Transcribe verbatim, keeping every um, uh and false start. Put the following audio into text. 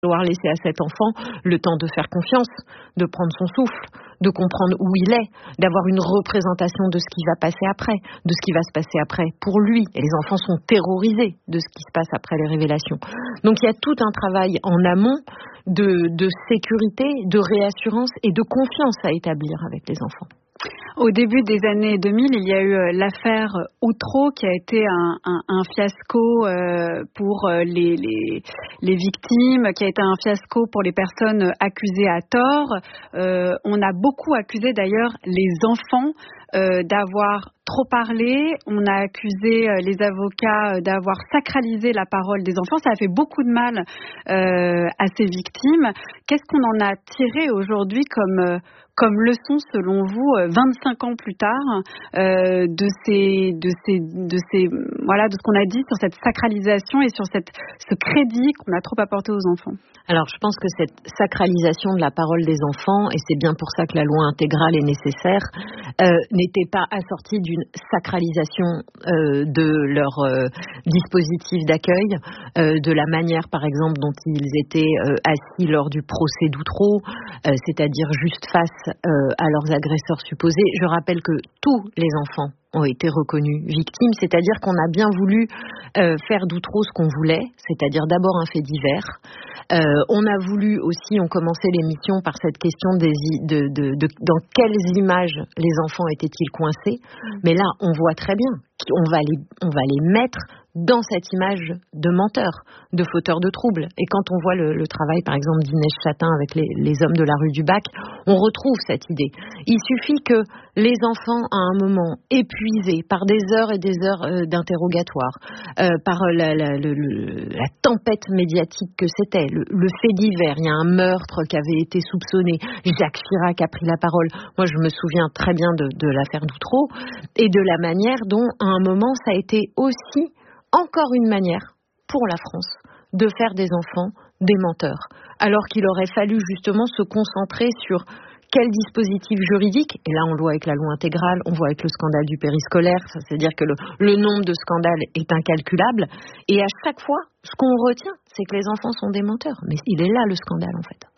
falloir laisser à cet enfant le temps de faire confiance, de prendre son souffle, de comprendre où il est, d'avoir une représentation de ce qui va passer après, de ce qui va se passer après pour lui. Et les enfants sont terrorisés de ce qui se passe après les révélations. Donc il y a tout un travail en amont de, de sécurité, de réassurance et de confiance à établir avec les enfants. Au début des années deux mille, il y a eu l'affaire Outreau qui a été un, un, un fiasco euh, pour les, les, les victimes, qui a été un fiasco pour les personnes accusées à tort. Euh, on a beaucoup accusé d'ailleurs les enfants euh, d'avoir trop parlé. On a accusé les avocats d'avoir sacralisé la parole des enfants. Ça a fait beaucoup de mal euh, à ces victimes. Qu'est-ce qu'on en a tiré aujourd'hui comme comme leçon, selon vous, vingt-cinq ans plus tard, euh, de ces, de ces, de ces, voilà, de ce qu'on a dit sur cette sacralisation et sur cette, ce crédit qu'on a trop apporté aux enfants? Alors, je pense que cette sacralisation de la parole des enfants, et c'est bien pour ça que la loi intégrale est nécessaire, euh, n'était pas assortie d'une sacralisation euh, de leur euh, dispositif d'accueil, euh, de la manière, par exemple, dont ils étaient euh, assis lors du procès d'Outreau, euh, c'est-à-dire juste face euh, à leurs agresseurs supposés. Je rappelle que tous les enfants ont été reconnus victimes, c'est-à-dire qu'on a bien voulu euh, faire d'Outreau ce qu'on voulait, c'est-à-dire d'abord un fait divers. Euh, on a voulu aussi, on commençait l'émission par cette question des, de, de, de dans quelles images les enfants étaient-ils coincés, mais là on voit très bien qu'on va les, on va les mettre dans cette image de menteurs, de fauteurs de troubles. Et quand on voit le, le travail, par exemple, d'Inès Chatin avec les, les hommes de la rue du Bac, on retrouve cette idée. Il suffit que les enfants, à un moment, épuisés par des heures et des heures euh, d'interrogatoire, euh, par la, la, le, le, la tempête médiatique que c'était, le, le fait divers, il y a un meurtre qui avait été soupçonné, Jacques Chirac a pris la parole. Moi, je me souviens très bien de, de l'affaire d'Outreau et de la manière dont, à un moment, ça a été aussi encore une manière pour la France de faire des enfants des menteurs, alors qu'il aurait fallu justement se concentrer sur quel dispositif juridique, et là on le voit avec la loi intégrale, on voit avec le scandale du périscolaire, c'est-à-dire que le, le nombre de scandales est incalculable, et à chaque fois, ce qu'on retient, c'est que les enfants sont des menteurs, mais il est là le scandale en fait.